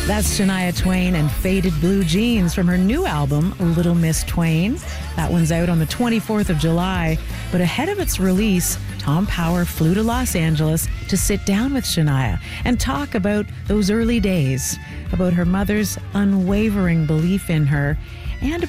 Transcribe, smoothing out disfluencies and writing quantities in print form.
That's Shania Twain and Faded Blue Jeans from her new album, Little Miss Twain. That one's out on the 24th of July. But ahead of its release, Tom Power flew to Los Angeles to sit down with Shania and talk about those early days, about her mother's unwavering belief in her, and